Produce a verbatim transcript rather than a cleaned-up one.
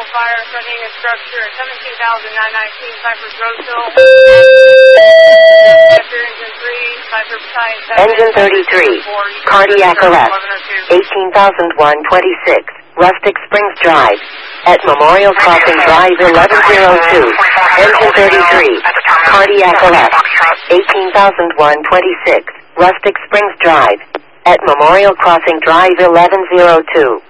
fire threatening a structure at seventeen thousand nine hundred nineteen Cypress Roadkill. Engine three, Cypress Science. Engine thirty-three, cardiac arrest, eighteen thousand one hundred twenty-six, Rustic Springs Drive, at Memorial Crossing Drive eleven oh two. Engine thirty-three, cardiac arrest, eighteen thousand one hundred twenty-six, Rustic Springs Drive, at Memorial Crossing Drive eleven oh two.